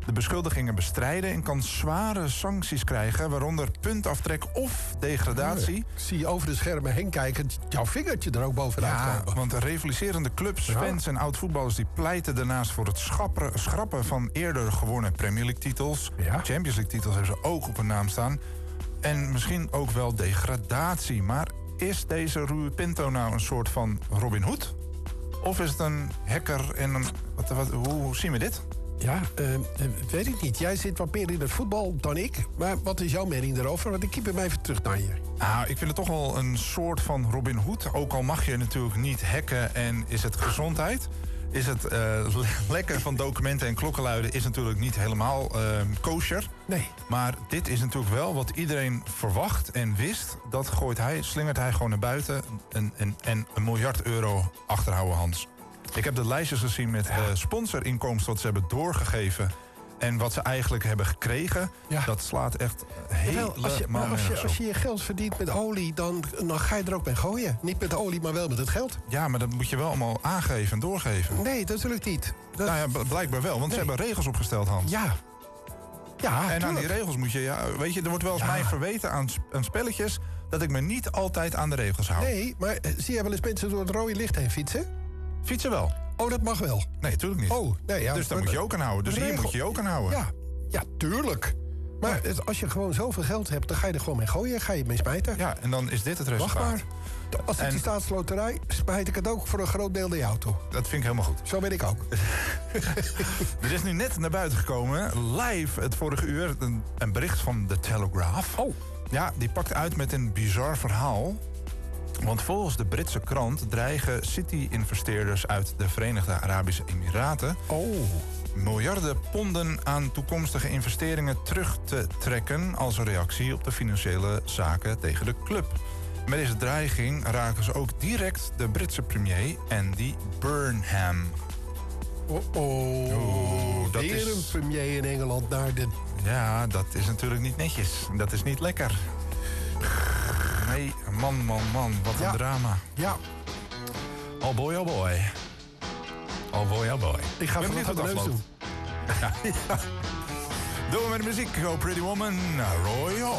de beschuldigingen bestrijden en kan zware sancties krijgen, waaronder puntaftrek of degradatie. Ik zie je over de schermen heen kijken, jouw vingertje er ook bovenuit komen. Want rivaliserende clubs, fans en oud-voetballers die pleiten daarnaast voor het schrappen van eerder gewonnen Premier League titels. Ja. Champions League titels hebben ze ook op hun naam staan. En misschien ook wel degradatie. Maar is deze Rui Pinto nou een soort van Robin Hood? Of is het een hacker en een... Hoe zien we dit? Ja, weet ik niet. Jij zit wat meer in het voetbal dan ik. Maar wat is jouw mening daarover? Want ik keep hem even terug naar je. Nou, ik vind het toch wel een soort van Robin Hood. Ook al mag je natuurlijk niet hacken en is het gezondheid. Is het lekken van documenten en klokkenluiden is natuurlijk niet helemaal kosher. Nee. Maar dit is natuurlijk wel wat iedereen verwacht en wist. Dat slingert hij gewoon naar buiten en €1 miljard achterhouden, Hans. Ik heb de lijstjes gezien met sponsorinkomsten wat ze hebben doorgegeven en wat ze eigenlijk hebben gekregen. Ja. Dat slaat echt helemaal als je je geld verdient met olie, dan ga je er ook mee gooien. Niet met de olie, maar wel met het geld. Ja, maar dat moet je wel allemaal aangeven en doorgeven. Nee, natuurlijk niet. Nou ja, blijkbaar wel, want ze hebben regels opgesteld, Hans. Ja. Ja, en aan die regels moet je... weet je, er wordt wel eens mij verweten aan spelletjes dat ik me niet altijd aan de regels hou. Nee, maar zie je wel eens mensen door het rode licht heen fietsen? Fietsen wel. Oh, dat mag wel. Nee, natuurlijk niet. Oh, nee, ja, dus daar moet je ook aan houden. Dus hier moet je ook aan houden. Ja, tuurlijk. Maar als je gewoon zoveel geld hebt, dan ga je er gewoon mee gooien. Ga je mee smijten. Ja, en dan is dit het resultaat. Wacht maar. Als het die staatsloterij, smijt ik het ook voor een groot deel naar jou toe. Dat vind ik helemaal goed. Zo ben ik ook. Er is nu net naar buiten gekomen, live het vorige uur, een bericht van The Telegraph. Oh. Ja, die pakt uit met een bizar verhaal. Want volgens de Britse krant dreigen City-investeerders uit de Verenigde Arabische Emiraten miljarden ponden aan toekomstige investeringen terug te trekken als een reactie op de financiële zaken tegen de club. Met deze dreiging raken ze ook direct de Britse premier Andy Burnham. Dat weer een premier in Engeland naar de... Ja, dat is natuurlijk niet netjes. Dat is niet lekker. Nee, man, wat een drama. Ja. Oh boy, oh boy. Oh boy, oh boy. Ik ga van het neus doen. Ja. Doen we met de muziek. Go Pretty Woman, Roy